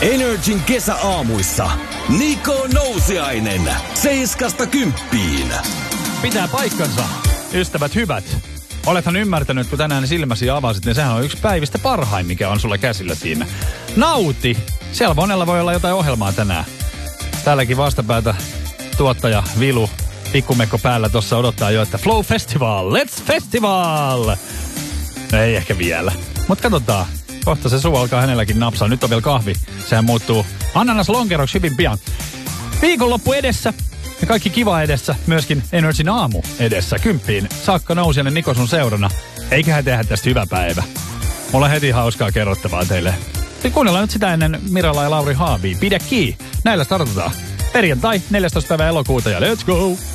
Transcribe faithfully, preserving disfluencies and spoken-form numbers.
Energin kesäaamuissa Niko Nousiainen. Seiskasta kymppiin. Pitää paikkansa, ystävät hyvät. Olethan ymmärtänyt, kun tänään silmäsi avasit, niin sehän on yksi päivistä parhain, mikä on sulla käsillä siinä. Nauti! Siellä monella voi olla jotain ohjelmaa tänään. Täälläkin vastapäätä tuottaja Vilu pikkumekko päällä tossa odottaa jo, että Flow Festival, Let's Festival! No ei ehkä vielä, mutta katsotaan. Kohta se suu alkaa hänelläkin napsaa. Nyt on vielä kahvi. Sehän muuttuu ananas lonkeroksi hyvin pian. Viikonloppu edessä ja kaikki kiva edessä. Myöskin Energyn aamu edessä. Kymppiin saakka Nousiainen Niko sun seurana. Eiköhän tehdä tästä hyvä päivä. Mulla on heti hauskaa kerrottavaa teille. Kuunnellaan nyt sitä ennen Mirala ja Lauri Haavia. Pidä kiinni. Näillä startataan. Perjantai, neljästoista päivä elokuuta ja let's go!